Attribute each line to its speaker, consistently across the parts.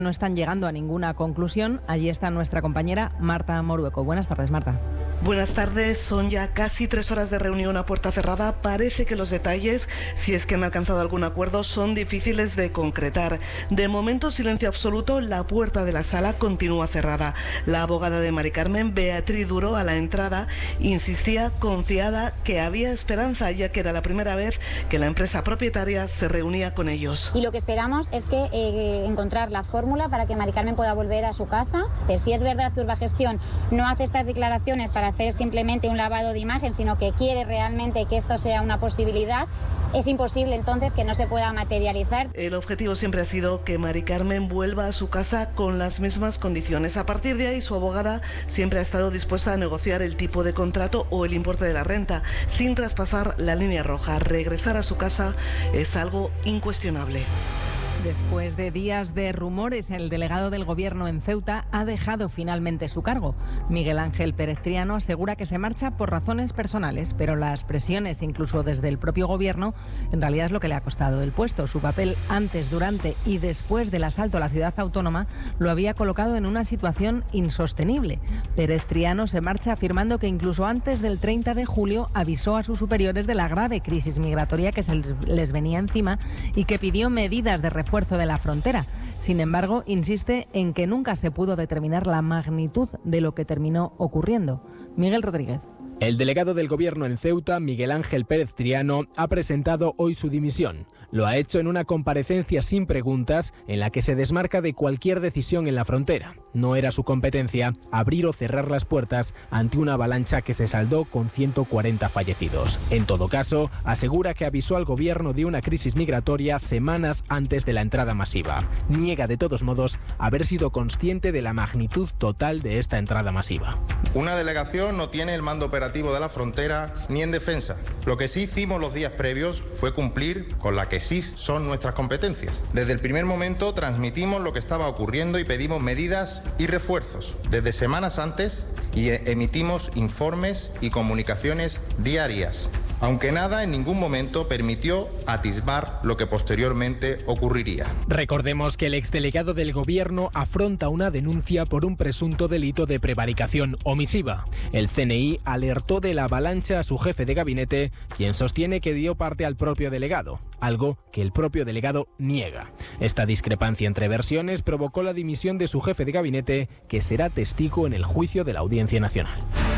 Speaker 1: No están llegando a ninguna conclusión. Allí está nuestra compañera Marta Morueco. Buenas tardes, Marta.
Speaker 2: Buenas tardes, son ya casi 3 horas de reunión a puerta cerrada. Parece que los detalles, si es que han alcanzado algún acuerdo, son difíciles de concretar. De momento, silencio absoluto, la puerta de la sala continúa cerrada. La abogada de Mari Carmen, Beatriz Duro, a la entrada, insistía confiada que había esperanza, ya que era la primera vez que la empresa propietaria se reunía con ellos.
Speaker 3: Y lo que esperamos es que encontrar la fórmula para que Mari Carmen pueda volver a su casa. Pero si es verdad que Urbagestión no hace estas declaraciones para hacer simplemente un lavado de imagen, sino que quiere realmente que esto sea una posibilidad, es imposible entonces que no se pueda materializar.
Speaker 2: El objetivo siempre ha sido que Mari Carmen vuelva a su casa con las mismas condiciones. A partir de ahí, su abogada siempre ha estado dispuesta a negociar el tipo de contrato o el importe de la renta, sin traspasar la línea roja. Regresar a su casa es algo incuestionable.
Speaker 1: Después de días de rumores, el delegado del Gobierno en Ceuta ha dejado finalmente su cargo. Miguel Ángel Pérez Triano asegura que se marcha por razones personales, pero las presiones, incluso desde el propio Gobierno, en realidad es lo que le ha costado el puesto. Su papel antes, durante y después del asalto a la ciudad autónoma lo había colocado en una situación insostenible. Pérez Triano se marcha afirmando que incluso antes del 30 de julio avisó a sus superiores de la grave crisis migratoria que se les venía encima y que pidió medidas de refuerzo de la frontera. Sin embargo, insiste en que nunca se pudo determinar la magnitud de lo que terminó ocurriendo. Miguel Rodríguez.
Speaker 4: El delegado del Gobierno en Ceuta, Miguel Ángel Pérez Triano, ha presentado hoy su dimisión. Lo ha hecho en una comparecencia sin preguntas en la que se desmarca de cualquier decisión en la frontera. No era su competencia abrir o cerrar las puertas ante una avalancha que se saldó con 140 fallecidos. En todo caso, asegura que avisó al Gobierno de una crisis migratoria semanas antes de la entrada masiva. Niega de todos modos haber sido consciente de la magnitud total de esta entrada masiva.
Speaker 5: Una delegación no tiene el mando operativo de la frontera ni en defensa. Lo que sí hicimos los días previos fue cumplir con la que sí son nuestras competencias. Desde el primer momento transmitimos lo que estaba ocurriendo y pedimos medidas y refuerzos desde semanas antes y emitimos informes y comunicaciones diarias, aunque nada en ningún momento permitió atisbar lo que posteriormente ocurriría.
Speaker 4: Recordemos que el exdelegado del Gobierno afronta una denuncia por un presunto delito de prevaricación omisiva. El CNI alertó de la avalancha a su jefe de gabinete, quien sostiene que dio parte al propio delegado, algo que el propio delegado niega. Esta discrepancia entre versiones provocó la dimisión de su jefe de gabinete, que será testigo en el juicio de la Audiencia Nacional.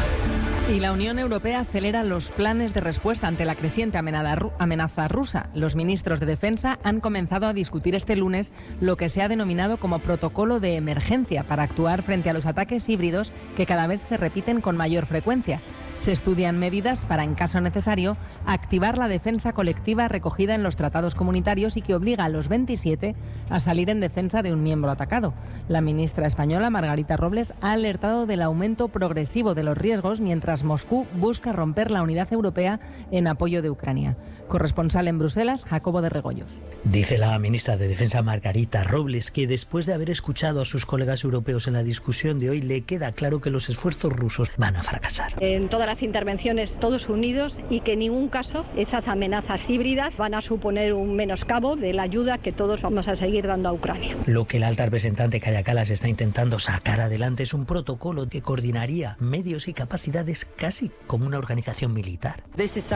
Speaker 1: Y la Unión Europea acelera los planes de respuesta ante la creciente amenaza rusa. Los ministros de Defensa han comenzado a discutir este lunes lo que se ha denominado como protocolo de emergencia para actuar frente a los ataques híbridos que cada vez se repiten con mayor frecuencia. Se estudian medidas para, en caso necesario, activar la defensa colectiva recogida en los tratados comunitarios y que obliga a los 27 a salir en defensa de un miembro atacado. La ministra española, Margarita Robles, ha alertado del aumento progresivo de los riesgos mientras Moscú busca romper la unidad europea en apoyo de Ucrania. Corresponsal en Bruselas, Jacobo de Regoyos.
Speaker 6: Dice la ministra de Defensa Margarita Robles que después de haber escuchado a sus colegas europeos en la discusión de hoy, le queda claro que los esfuerzos rusos van a fracasar.
Speaker 7: En todas las intervenciones todos unidos y que en ningún caso esas amenazas híbridas van a suponer un menoscabo de la ayuda que todos vamos a seguir dando a Ucrania.
Speaker 6: Lo que el alta representante Kaja Kallas está intentando sacar adelante es un protocolo que coordinaría medios y capacidades casi como una organización militar.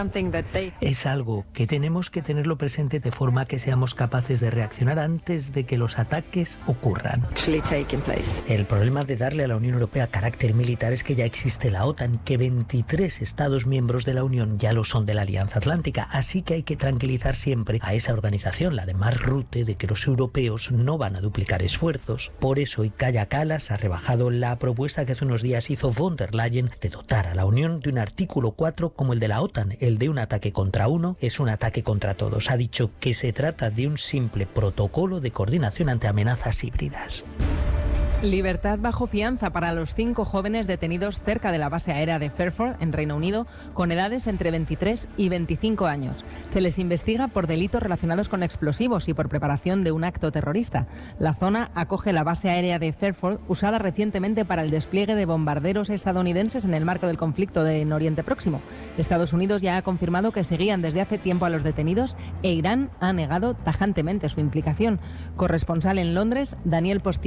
Speaker 6: Es algo que tenemos que tenerlo presente de forma que seamos capaces de reaccionar antes de que los ataques ocurran. El problema de darle a la Unión Europea carácter militar es que ya existe la OTAN, que 23 Estados miembros de la Unión ya lo son de la Alianza Atlántica, así que hay que tranquilizar siempre a esa organización, la de Mark Rutte, de que los europeos no van a duplicar esfuerzos. Por eso, Kaja Kallas ha rebajado la propuesta que hace unos días hizo von der Leyen de dotar a la Unión de un artículo 4 como el de la OTAN, el de un ataque contra uno es un ataque contra todos. Ha dicho que se trata de un simple protocolo de coordinación ante amenazas híbridas.
Speaker 1: Libertad bajo fianza para los 5 jóvenes detenidos cerca de la base aérea de Fairford, en Reino Unido, con edades entre 23 y 25 años. Se les investiga por delitos relacionados con explosivos y por preparación de un acto terrorista. La zona acoge la base aérea de Fairford, usada recientemente para el despliegue de bombarderos estadounidenses en el marco del conflicto en Oriente Próximo. Estados Unidos ya ha confirmado que seguían desde hace tiempo a los detenidos e Irán ha negado tajantemente su implicación. Corresponsal en Londres, Daniel Postier.